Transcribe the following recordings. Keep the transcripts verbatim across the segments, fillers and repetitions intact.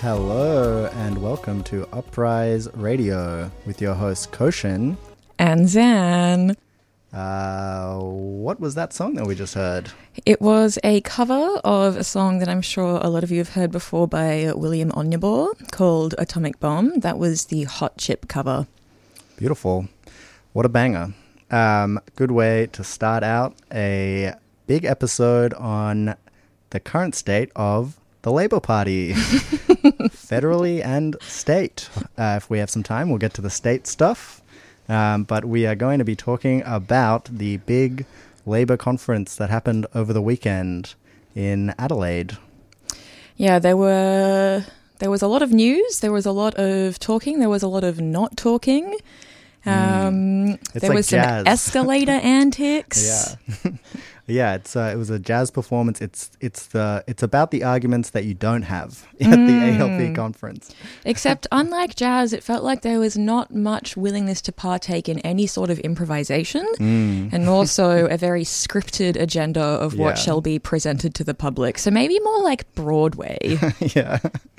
Hello and welcome to Uprise Radio with your host Koshin and Zan. Uh, what was that song that we just heard? It was a cover of a song that I'm sure a lot of you have heard before by William Onyeabor called Atomic Bomb. That was the Hot Chip cover. Beautiful. What a banger. Um, good way to start out a big episode on the current state of the Labour Party, federally and state. Uh, if we have some time, we'll get to the state stuff. Um, but we are going to be talking about the big Labour conference that happened over the weekend in Adelaide. Yeah, there were there was a lot of news. There was a lot of talking. There was a lot of not talking. Um, mm. There like was jazz. some escalator antics. Yeah. Yeah, it's uh, it was a jazz performance. It's it's the it's about the arguments that you don't have at mm. the A L P conference. Except, unlike jazz, it felt like there was not much willingness to partake in any sort of improvisation, mm. and also a very scripted agenda of what yeah. shall be presented to the public. So maybe more like Broadway. yeah,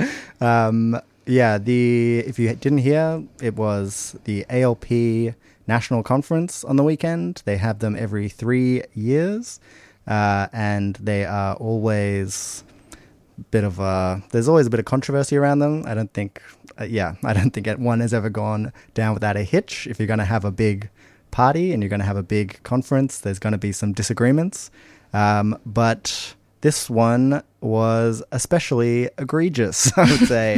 um, yeah. The if you didn't hear, it was the A L P National Conference on the weekend. They have them every three years, uh, and they are always a bit of a, there's always a bit of controversy around them. I don't think, uh, yeah, I don't think one has ever gone down without a hitch. If you're going to have a big party and you're going to have a big conference, there's going to be some disagreements. Um, but this one was especially egregious, I would say.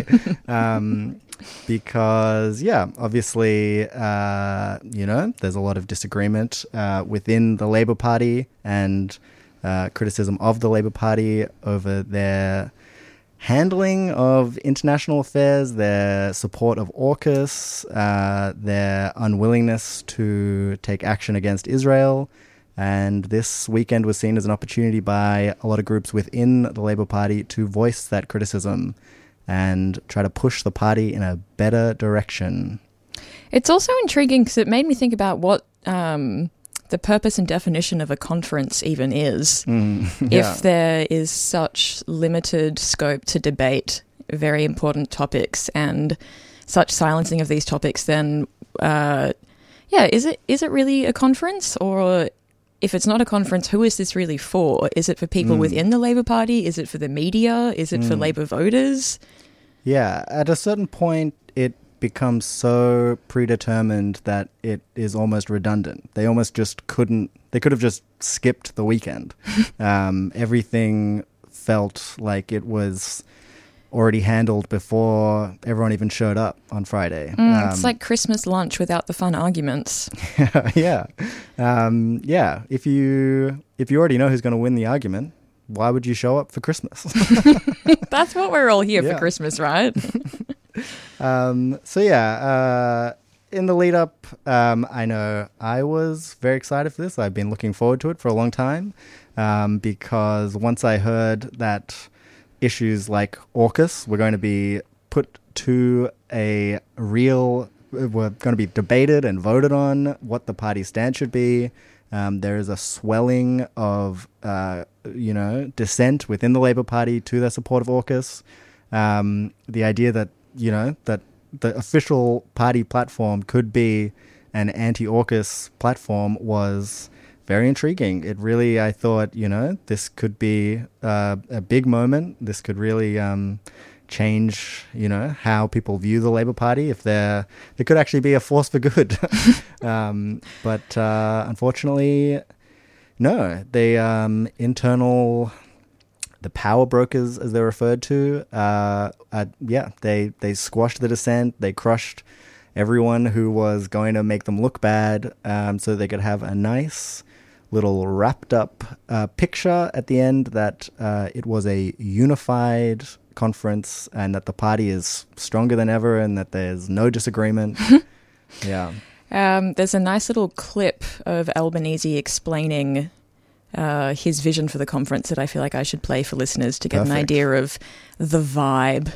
um, Because, yeah, obviously, uh, you know, there's a lot of disagreement uh, within the Labour Party and uh, criticism of the Labour Party over their handling of international affairs, their support of AUKUS, uh, their unwillingness to take action against Israel. And this weekend was seen as an opportunity by a lot of groups within the Labour Party to voice that criticism and try to push the party in a better direction. It's also intriguing because it made me think about what um, the purpose and definition of a conference even is. Mm, yeah. If there is such limited scope to debate very important topics and such silencing of these topics, then, uh, yeah, is it is it really a conference? Or if it's not a conference, who is this really for? Is it for people mm. within the Labour Party? Is it for the media? Is it mm. for Labour voters? Yeah, at a certain point, it becomes so predetermined that it is almost redundant. They almost just couldn't, they could have just skipped the weekend. um, everything felt like it was already handled before everyone even showed up on Friday. Mm, um, it's like Christmas lunch without the fun arguments. yeah. Um, yeah. If you, if you already know who's going to win the argument, why would you show up for Christmas? That's what we're all here yeah. for Christmas, right? um, so yeah, uh, in the lead up, um, I know I was very excited for this. I've been looking forward to it for a long time um, because once I heard that issues like AUKUS were going to be put to a real, were going to be debated and voted on, what the party's stand should be. Um, there is a swelling of, uh, you know, dissent within the Labour Party to their support of AUKUS. Um, the idea that, you know, that the official party platform could be an anti-AUKUS platform was very intriguing. It really, I thought, you know, this could be uh, a big moment. This could really um, change, you know, how people view the Labour Party. If they're, it could actually be a force for good. um, but uh, unfortunately, no. The um, internal, the power brokers, as they're referred to, uh, uh, yeah, they they squashed the dissent. They crushed everyone who was going to make them look bad, um, so they could have a nice little wrapped up uh, picture at the end that uh, it was a unified conference and that the party is stronger than ever and that there's no disagreement. yeah. Um, there's a nice little clip of Albanese explaining uh, his vision for the conference that I feel like I should play for listeners to get Perfect. an idea of the vibe.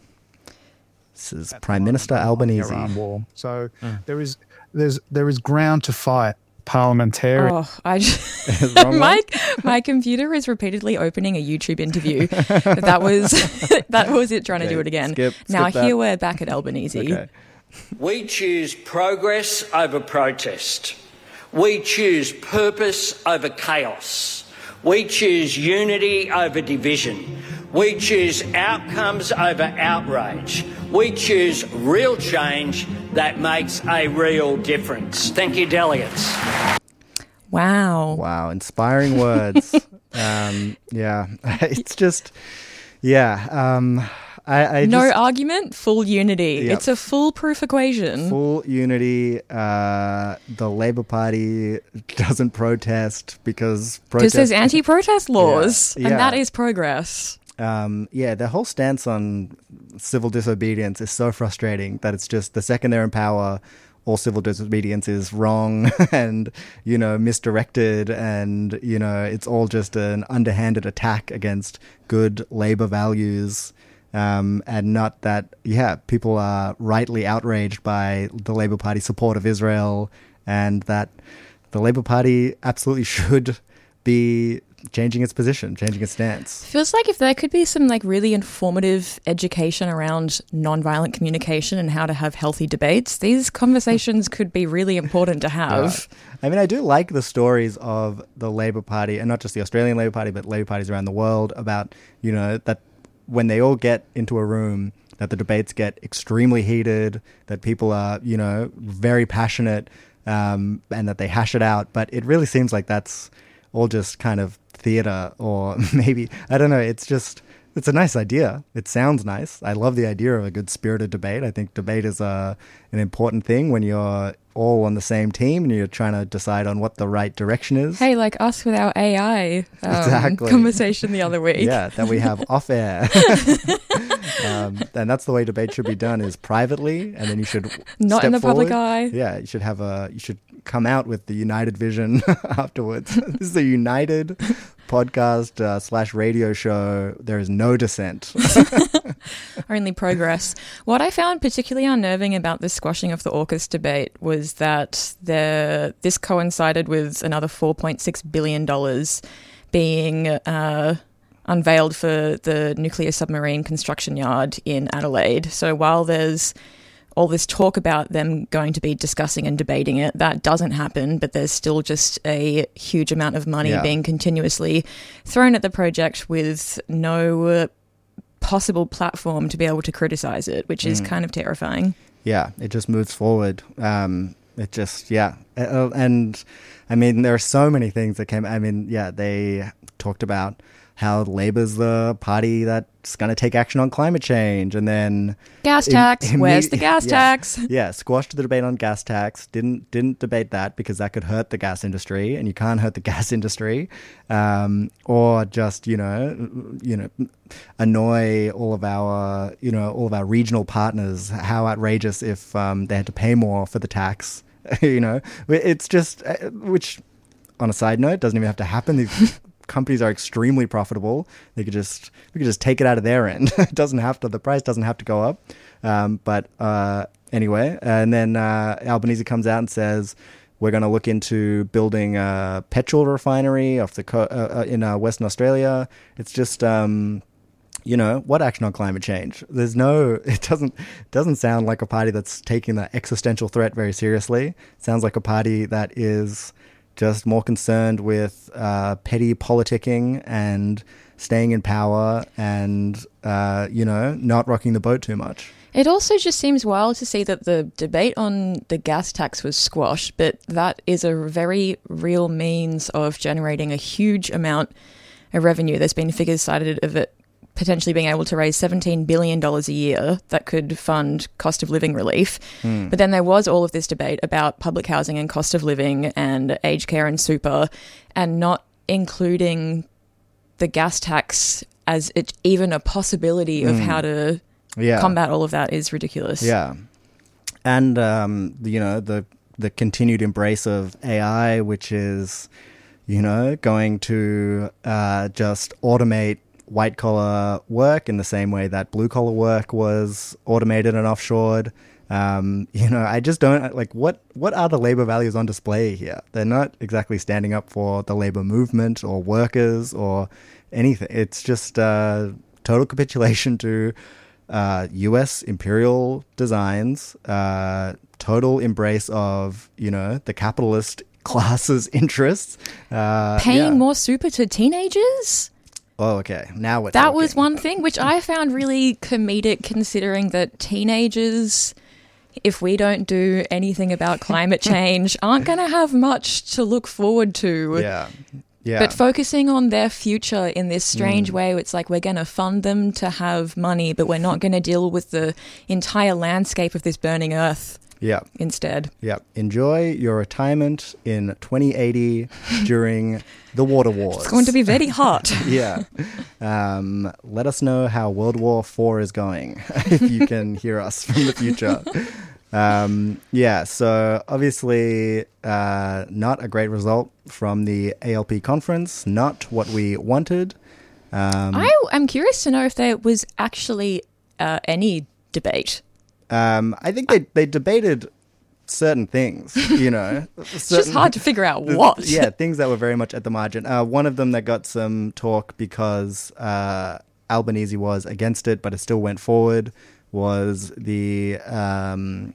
This is Prime Minister Albanese. Iran war. So mm. there is there's there is ground to fight parliamentarian. Oh, I just, Wrong my one? my computer is repeatedly opening a YouTube interview. That was that was it trying Okay, to do it again. skip- now skip that. here we're back at Albanese. Okay. We choose progress over protest. We choose purpose over chaos. We choose unity over division. We choose outcomes over outrage. We choose real change that makes a real difference. Thank you, delegates. Wow. Wow, inspiring words. um, yeah, it's just, yeah. Um, I, I No just, argument, full unity. Yep. It's a foolproof equation. full unity. Uh, the Labour Party doesn't protest because Because protest. there's anti-protest laws, Yeah, and yeah. that is progress. um, yeah, their whole stance on civil disobedience is so frustrating that it's just the second they're in power, all civil disobedience is wrong and, you know, misdirected, and, you know, it's all just an underhanded attack against good Labour values. Um, and not that, yeah, people are rightly outraged by the Labour Party's support of Israel, and that the Labour Party absolutely should be changing its position, changing its stance. Feels like if there could be some like really informative education around nonviolent communication and how to have healthy debates, these conversations could be really important to have. I mean, I do like the stories of the Labour Party, and not just the Australian Labour Party, but Labour parties around the world, about, you know, that when they all get into a room, that the debates get extremely heated, that people are, you know, very passionate, um, and that they hash it out. But it really seems like that's all just kind of theatre, or maybe, I don't know, it's just, it's a nice idea. It sounds nice. I love the idea of a good spirited debate. I think debate is a, an important thing when you're all on the same team and you're trying to decide on what the right direction is. Hey, like us with our A I um, Exactly. conversation the other week. Yeah, that we have off air. um, and that's the way debate should be done, is privately, and then you should Not step in the public forward. eye. Yeah, you should have a, you should come out with the united vision afterwards. This is a united podcast uh, slash radio show. There is no dissent. Only progress. What I found particularly unnerving about the squashing of the AUKUS debate was that the, this coincided with another four point six billion dollars being uh, unveiled for the nuclear submarine construction yard in Adelaide. So while there's all this talk about them going to be discussing and debating it, that doesn't happen, but there's still just a huge amount of money Yeah. being continuously thrown at the project with no possible platform to be able to criticize it, which is Mm. kind of terrifying. Yeah, it just moves forward. Um, it just, yeah. Uh, and I mean, there are so many things that came. I mean, yeah, they talked about how Labour's the party that's going to take action on climate change, and then Gas Im- tax. Where's imme- the gas yeah. tax? Yeah, squashed the debate on gas tax. Didn't didn't debate that because that could hurt the gas industry, and you can't hurt the gas industry. Um, or just you know, you know, annoy all of our you know all of our regional partners. How outrageous if um, they had to pay more for the tax. you know, it's just uh, which, on a side note, doesn't even have to happen. These companies are extremely profitable. They could just we could just take it out of their end. It doesn't have to. The price doesn't have to go up. Um, but uh, anyway, and then uh, Albanese comes out and says we're going to look into building a petrol refinery off the co- uh, uh, in uh, Western Australia. It's just. Um, You know, what action on climate change? There's no, it doesn't doesn't sound like a party that's taking the existential threat very seriously. It sounds like a party that is just more concerned with uh, petty politicking and staying in power and, uh, you know, not rocking the boat too much. It also just seems wild to see that the debate on the gas tax was squashed, but that is a very real means of generating a huge amount of revenue. There's been figures cited of it potentially being able to raise seventeen billion dollars a year that could fund cost of living relief. Mm. But then there was all of this debate about public housing and cost of living and aged care and super, and not including the gas tax as it, even a possibility of Mm. how to Yeah. combat all of that is ridiculous. Yeah. And, um, you know, the the continued embrace of A I, which is, you know, going to uh, just automate white collar work in the same way that blue collar work was automated and offshored. Um, you know, I just don't like what what are the labor values on display here? They're not exactly standing up for the labor movement or workers or anything. It's just uh, total capitulation to uh, U S imperial designs, uh, total embrace of, you know, the capitalist class's interests. Uh, Paying yeah. more super to teenagers? Oh, okay. Now we're That talking. was one thing which I found really comedic, considering that teenagers, if we don't do anything about climate change, aren't going to have much to look forward to. Yeah. Yeah. But focusing on their future in this strange Mm. way, it's like we're going to fund them to have money, but we're not going to deal with the entire landscape of this burning earth Yeah. instead. Yeah. Enjoy your retirement in twenty eighty during the water wars. It's going to be very hot. Yeah. Um, let us know how World War Four is going if you can hear us from the future. Um, yeah, so obviously uh, not a great result from the A L P conference, not what we wanted. Um, I am curious to know if there was actually uh, any debate. um, I think they, they debated certain things, you know. It's just hard to figure out what. Yeah, things that were very much at the margin. Uh, one of them that got some talk because uh, Albanese was against it, but it still went forward, was the um,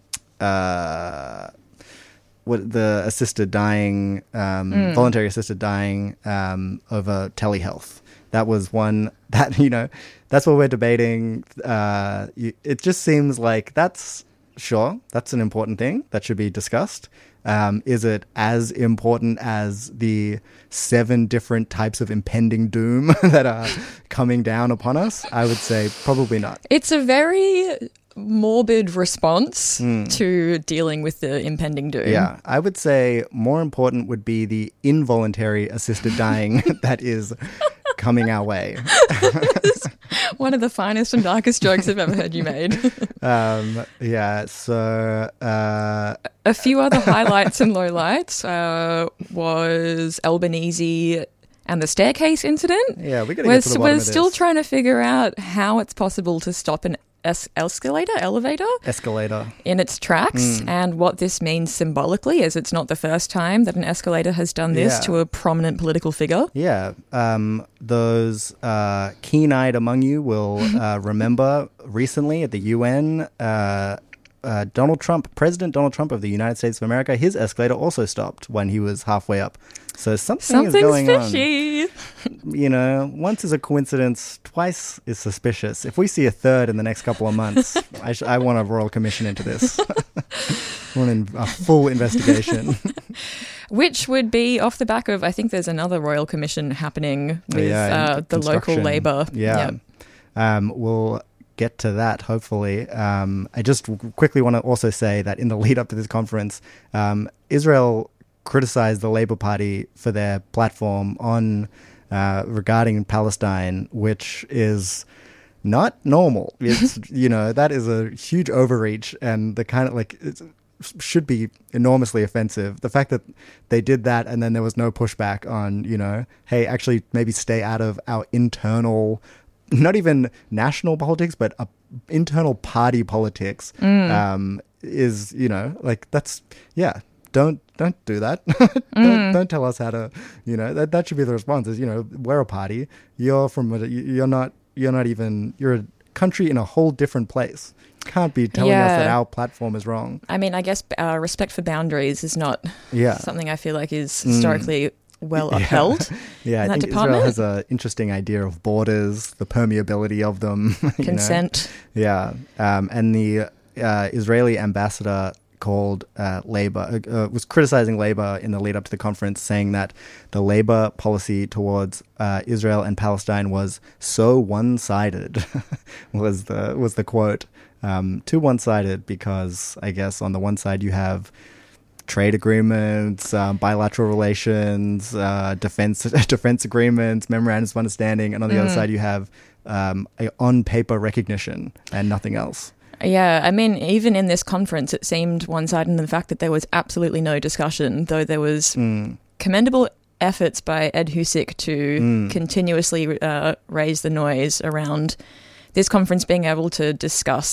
uh, what the assisted dying, um, Mm. voluntary assisted dying um, over telehealth. That was one that, you know, that's what we're debating. Uh, you, it just seems like that's, sure, that's an important thing that should be discussed. Um, is it as important as the seven different types of impending doom that are coming down upon us? I would say probably not. It's a very morbid response Mm. to dealing with the impending doom. Yeah, I would say more important would be the involuntary assisted dying that is coming our way. One of the finest and darkest jokes I've ever heard you made. Um, yeah, so uh, A few other highlights and lowlights uh, was Albanese and the staircase incident. yeah, we got to We're, get to the bottom we're of still this. trying to figure out how it's possible to stop an es- escalator, elevator Escalator. in its tracks, Mm. and what this means symbolically, as it's not the first time that an escalator has done this Yeah. to a prominent political figure. Yeah, um, those uh, keen-eyed among you will uh, remember recently at the U N, uh, uh, Donald Trump, President Donald Trump of the United States of America, his escalator also stopped when he was halfway up. So something Something's is going fishy. on. You know, once is a coincidence, twice is suspicious. If we see a third in the next couple of months, I, sh- I want a royal commission into this. I want in- a full investigation. Which would be off the back of, I think there's another royal commission happening with Yeah, and uh, the local construction. Labour. Yeah. Yep. Um, we'll get to that, hopefully. Um, I just w- quickly want to also say that in the lead up to this conference, um, Israel criticized the Labour Party for their platform on uh, regarding Palestine, which is not normal. It's, you know, that is a huge overreach, and the kind of like it's, should be enormously offensive. The fact that they did that and then there was no pushback on, you know, hey, actually maybe stay out of our internal, not even national politics, but uh, internal party politics, Mm. um, is, you know, like that's, yeah, don't don't do that. don't, Mm. don't tell us how to, you know, that that should be the response is, you know, we're a party. You're from, a, you're not, you're not even, you're a country in a whole different place. You can't be telling us that Yeah. our platform is wrong. I mean, I guess uh, respect for boundaries is not Yeah. something I feel like is Mm. historically well Yeah. upheld. Yeah, I in that think department. Israel has an interesting idea of borders, the permeability of them. you know. Consent. Yeah, um, and the uh, Israeli ambassador called uh, Labour, uh, was criticizing Labour in the lead up to the conference, saying that the Labour policy towards uh, Israel and Palestine was so one-sided, was the was the quote. Um, too one-sided because I guess on the one side you have trade agreements, um, bilateral relations, uh, defense defense agreements, memorandums of understanding, and on the other Mm. side you have um, a on-paper recognition and nothing else. Yeah, I mean, even in this conference, it seemed one-sided in the fact that there was absolutely no discussion, though there was Mm. commendable efforts by Ed Husick to Mm. continuously uh, raise the noise around this conference being able to discuss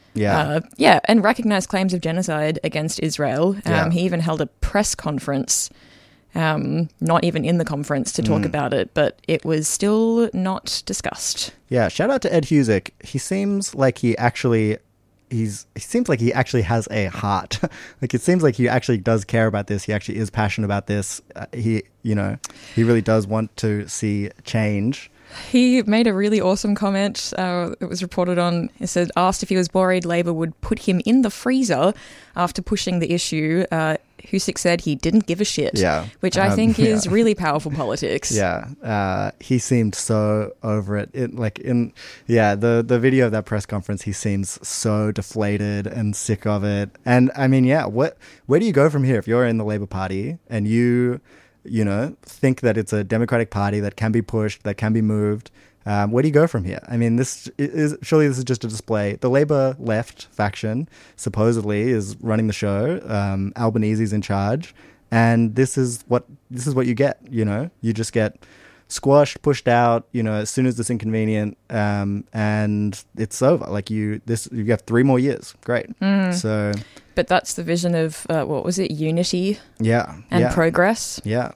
Yeah. Uh, yeah, and recognized claims of genocide against Israel. Um, Yeah. He even held a press conference, um, not even in the conference to talk Mm. about it, but it was still not discussed. Yeah, shout out to Ed Husick. He seems like he actually he's he seems like he actually has a heart. Like it seems like he actually does care about this. He actually is passionate about this. Uh, he, you know, he really does want to see change. He made a really awesome comment. Uh, it was reported on. It said, asked if he was worried Labor would put him in the freezer after pushing the issue. Uh, Husick said he didn't give a shit. Yeah. Which I Um, think is yeah. really powerful politics. Yeah, uh, he seemed so over it. it. Like in, yeah, the the video of that press conference, he seems so deflated and sick of it. And I mean, yeah, what where do you go from here if you're in the Labour Party and you, you know, think that it's a democratic party that can be pushed, that can be moved? Um, where do you go from here? I mean, this is surely this is just a display. The Labour left faction supposedly is running the show. Um, Albanese's in charge. And this is what this is what you get, you know. You just get squashed, pushed out, you know, as soon as it's inconvenient, um, and it's over. Like you, this you have three more years. Great. Mm. So, But that's the vision of, uh, what was it, unity yeah, and yeah, progress. yeah.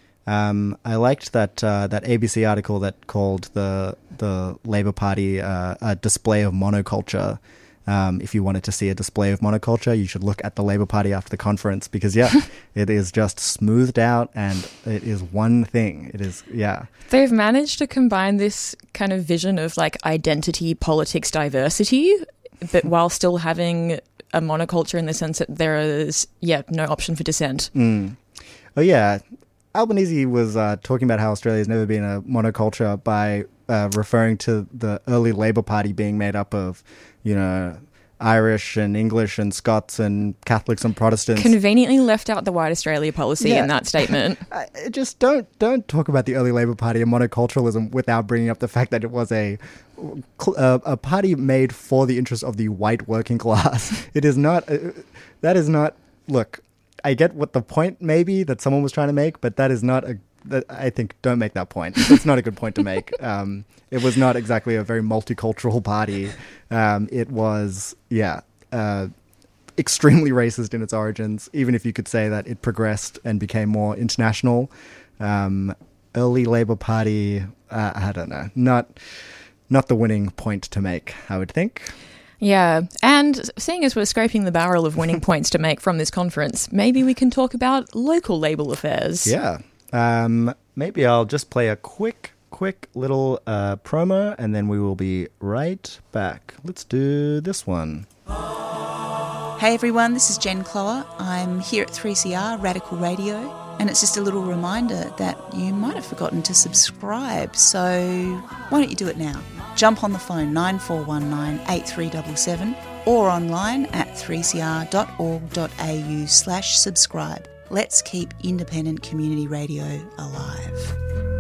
Um, I liked that uh, that A B C article that called the the Labour Party uh, a display of monoculture. Um, if you wanted to see a display of monoculture, you should look at the Labour Party after the conference because, yeah, it is just smoothed out and it is one thing. It is, yeah. They've managed to combine this kind of vision of like identity, politics, diversity, but while still having a monoculture in the sense that there is, yeah, no option for dissent. Mm. Oh, yeah. Albanese was uh, talking about how Australia has never been a monoculture by uh, referring to the early Labour Party being made up of, you know, Irish and English and Scots and Catholics and Protestants. Conveniently left out the White Australia policy Yeah. in that statement. I, just don't don't talk about the early Labour Party and monoculturalism without bringing up the fact that it was a a, a party made for the interests of the white working class. It is not. Uh, that is not. Look, I get what the point may be that someone was trying to make, but that is not a. That, I think don't make that point. It's not a good point to make. Um, it was not exactly a very multicultural party. Um, it was, yeah, uh, extremely racist in its origins, even if you could say that it progressed and became more international. Um, early Labour Party, uh, I don't know, not not the winning point to make, I would think. Yeah, and seeing as we're scraping the barrel of winning points to make from this conference, maybe we can talk about local Labor affairs. Yeah. Um, maybe I'll just play a quick, quick little uh, promo, and then we will be right back. Let's do this one. Hey everyone, this is Jen Clower. I'm here at three C R Radical Radio, and it's just a little reminder that you might have forgotten to subscribe, so why don't you do it now? Jump on the phone nine four one nine eight three seven seven or online at three c r dot org dot a u slash subscribe. Let's keep independent community radio alive.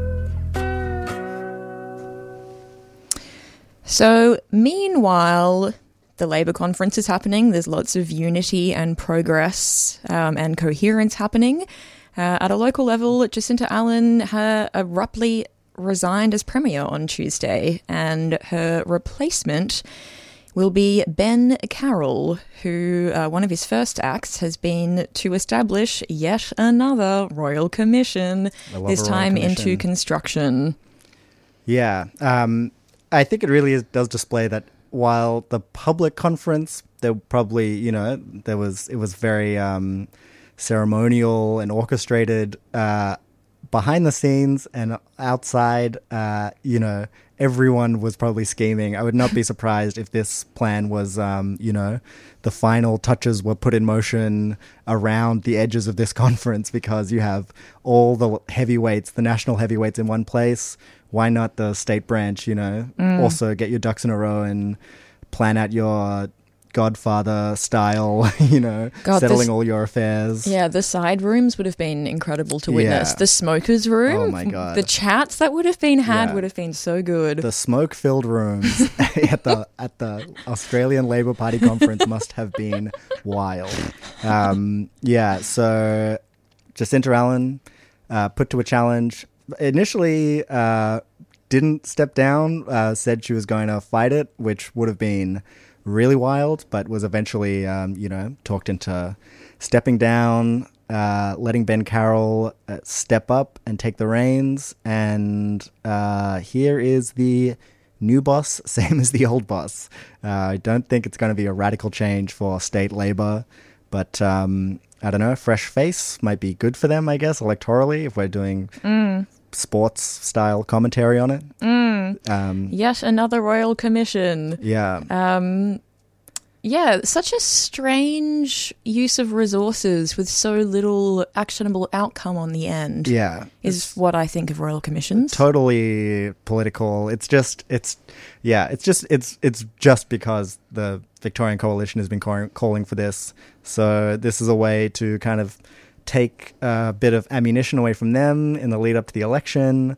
So, meanwhile, the Labor conference is happening. There's lots of unity and progress um, and coherence happening. Uh, at a local level, Jacinta Allen ha- abruptly resigned as Premier on Tuesday, and her replacement will be Ben Carroll, who uh, one of his first acts has been to establish yet another Royal Commission, I love this a Royal time Commission. into construction. Yeah. Um, I think it really is, does display that while the public conference, there probably, you know, there was, it was very um, ceremonial and orchestrated, uh, behind the scenes and outside, uh, you know, everyone was probably scheming. I would not be surprised if this plan was, um, you know, the final touches were put in motion around the edges of this conference because you have all the heavyweights, the national heavyweights in one place. Why not the state branch, you know, Mm. also get your ducks in a row and plan out your Godfather style, you know, God, settling this- all your affairs. Yeah, the side rooms would have been incredible to witness. Yeah. The smokers room, Oh my God. the chats that would have been had Yeah. would have been so good. The smoke-filled rooms at the at the Australian Labor Party conference must have been wild. Um, yeah, so Jacinta Allen uh, put to a challenge. Initially, uh, didn't step down. Uh, said she was going to fight it, which would have been really wild, but was eventually, um, you know, talked into stepping down, uh, letting Ben Carroll uh, step up and take the reins. And uh, here is the new boss, same as the old boss. Uh, I don't think it's going to be a radical change for state Labour, but um, I don't know, fresh face might be good for them, I guess, electorally, if we're doing mm. sports-style commentary on it. Mm. Um, Yet another royal commission. Yeah. Um, yeah, such a strange use of resources with so little actionable outcome on the end. Yeah. Is what I think of royal commissions. Totally political. It's just, it's, yeah, it's just, it's, it's just because the Victorian Coalition has been call- calling for this. So this is a way to kind of take a bit of ammunition away from them in the lead up to the election,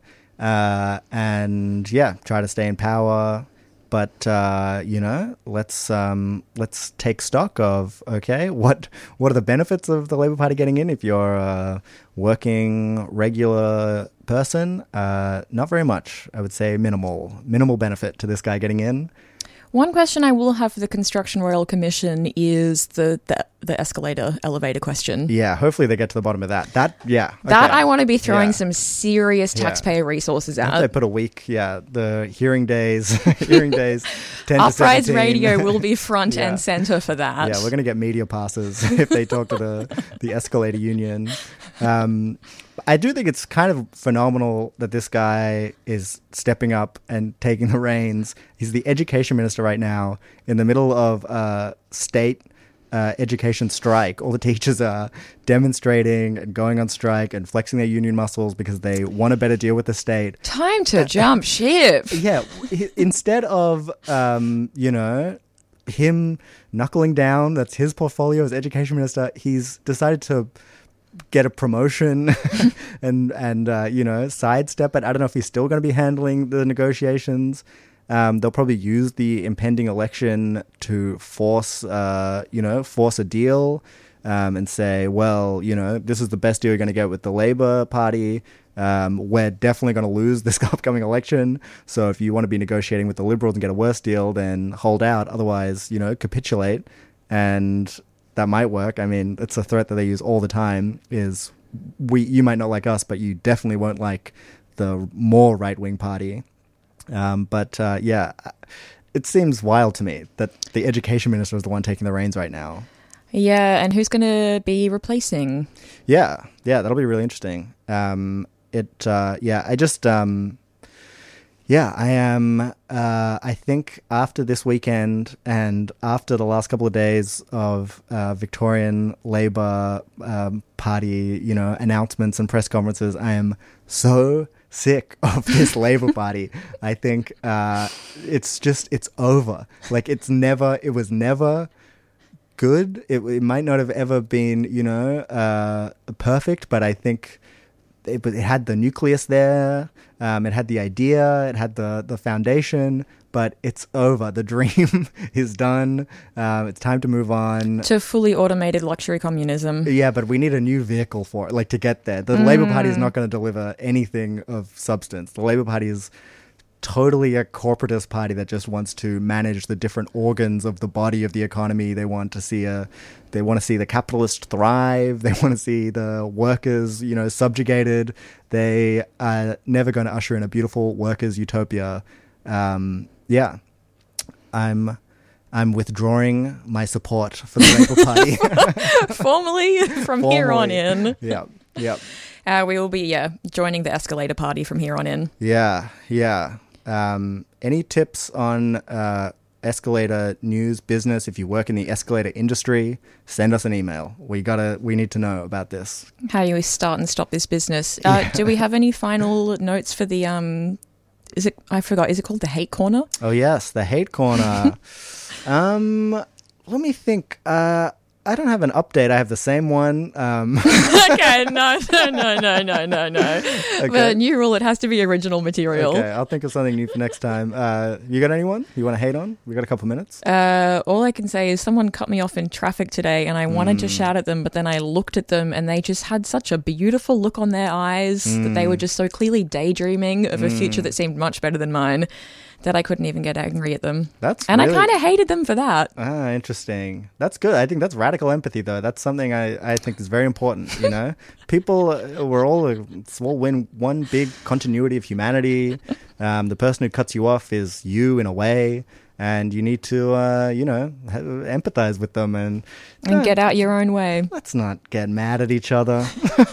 uh, and yeah, try to stay in power. But uh, you know, let's um, let's take stock of okay, what what are the benefits of the Labour Party getting in? If you're a working regular person, uh, not very much. I would say minimal, minimal benefit to this guy getting in. One question I will have for the Construction Royal Commission is the, the the escalator elevator question. Yeah, hopefully they get to the bottom of that. That, yeah. That okay. I want to be throwing yeah. some serious taxpayer yeah. resources If out. they put a week, yeah, the hearing days, hearing days, ten to Uprise seventeen. Radio will be front yeah. and centre for that. Yeah, we're going to get media passes if they talk to the, the escalator union. Um, I do think it's kind of phenomenal that this guy is stepping up and taking the reins. He's the education minister right now in the middle of a state uh, education strike. All the teachers are demonstrating and going on strike and flexing their union muscles because they want a better deal with the state. Time to jump ship. Yeah, instead of, um, you know, him knuckling down, that's his portfolio as education minister, he's decided to get a promotion and, and uh, you know, sidestep it. I don't know if he's still going to be handling the negotiations. Um, they'll probably use the impending election to force, uh, you know, force a deal um, and say, well, you know, this is the best deal you're going to get with the Labour Party. Um, we're definitely going to lose this upcoming election. So if you want to be negotiating with the Liberals and get a worse deal, then hold out. Otherwise, you know, capitulate. And that might work. I mean, it's a threat that they use all the time is we, you might not like us, but you definitely won't like the more right-wing party. Um, but uh, yeah, it seems wild to me that the education minister is the one taking the reins right now. Yeah, and who's going to be replacing? Yeah, yeah, that'll be really interesting. Um, it, uh, yeah, I just, um, yeah, I am, uh, I think after this weekend and after the last couple of days of uh, Victorian Labour um, Party, you know, announcements and press conferences, I am so sick of this Labour Party. I think uh, it's just, it's over. Like, it's never, it was never good. It, it might not have ever been, you know, uh, perfect, but I think it, it had the nucleus there. Um, it had the idea, it had the, the foundation, but it's over. The dream is done. Um, it's time to move on. To fully automated luxury communism. Yeah, but we need a new vehicle for it, like to get there. The mm. Labour Party is not going to deliver anything of substance. The Labour Party is totally a corporatist party that just wants to manage the different organs of the body of the economy. They want to see a, they want to see the capitalist thrive. They want to see the workers, you know, subjugated. They are never going to usher in a beautiful workers' utopia. Um, yeah, I'm, I'm withdrawing my support for the Labour Party. Formally from Formally. here on in. Yeah, yeah. Uh, we will be, yeah, joining the escalator party from here on in. Yeah, yeah. Um, any tips on uh, escalator news business? If you work in the escalator industry, send us an email. We gotta, we need to know about this. How you start and stop this business. Uh, yeah. Do we have any final notes for the? Um, is it? I forgot. Is it called the Hate Corner? Oh yes, the Hate Corner. um, let me think. Uh, I don't have an update. I have the same one. Um. okay, no, no, no, no, no, no, no. Okay. But new rule, it has to be original material. Okay, I'll think of something new for next time. Uh, you got anyone you want to hate on? We got a couple minutes. Uh, all I can say is someone cut me off in traffic today and I wanted mm. to shout at them, but then I looked at them and they just had such a beautiful look on their eyes mm. that they were just so clearly daydreaming of a mm. future that seemed much better than mine. that I couldn't even get angry at them. That's and really... I kind of hated them for that. Ah, interesting. That's good. I think that's radical empathy, though. That's something I, I think is very important, you know? People, uh, we're all, it's all win, one big continuity of humanity. Um, the person who cuts you off is you in a way. And you need to, uh, you know, empathize with them and... And uh, get out your own way. Let's not get mad at each other.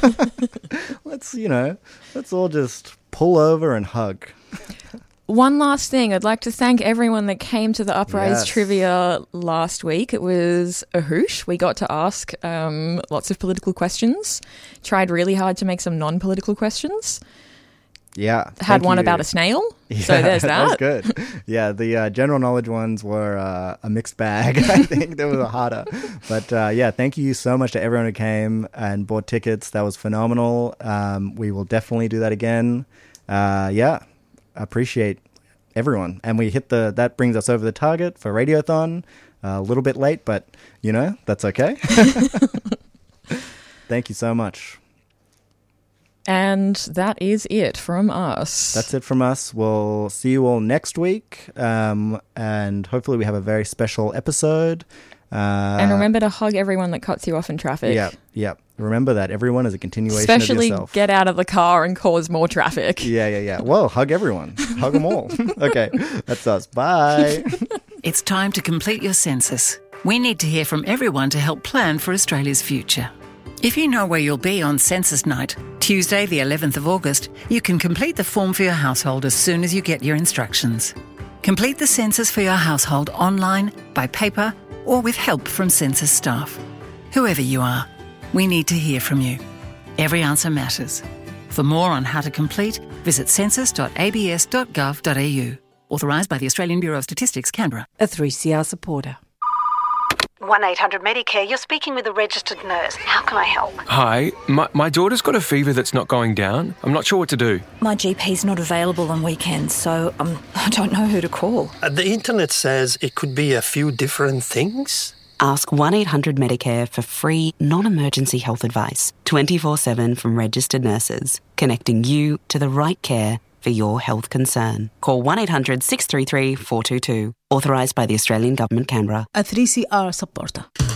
Let's, you know, let's all just pull over and hug. One last thing. I'd like to thank everyone that came to the Uprise Yes. Trivia last week. It was a hoosh. We got to ask um, lots of political questions. Tried really hard to make some non-political questions. Yeah. Had one you. about a snail. Yeah, so there's that. That was good. Yeah, the uh, general knowledge ones were uh, a mixed bag. I think they were harder. But uh, yeah, thank you so much to everyone who came and bought tickets. That was phenomenal. Um, we will definitely do that again. Uh, yeah, appreciate everyone. And we hit the, that brings us over the target for Radiothon. Uh, a little bit late, but you know, that's okay. Thank you so much. And that is it from us. That's it from us. We'll see you all next week. Um, and hopefully we have a very special episode. Uh, and remember to hug everyone that cuts you off in traffic. Yeah, yeah. Remember that everyone is a continuation Especially of yourself. get out of the car and cause more traffic. Yeah, yeah, yeah. Well, hug everyone. Hug them all. Okay, that's us. Bye. It's time to complete your census. We need to hear from everyone to help plan for Australia's future. If you know where you'll be on census night, Tuesday the eleventh of August, you can complete the form for your household as soon as you get your instructions. Complete the census for your household online, by paper, or with help from census staff. Whoever you are, we need to hear from you. Every answer matters. For more on how to complete, visit census dot a b s dot gov dot a u. Authorised by the Australian Bureau of Statistics, Canberra. A three C R supporter. one eight hundred Medicare, you're speaking with a registered nurse. How can I help? Hi, my, my daughter's got a fever that's not going down. I'm not sure what to do. My G P's not available on weekends, so um, I don't know who to call. Uh, the internet says it could be a few different things. Ask one eight hundred Medicare for free, non-emergency health advice, twenty-four seven from registered nurses, connecting you to the right care for your health concern. Call one eight hundred six three three four two two. Authorised by the Australian Government, Canberra. A three C R supporter.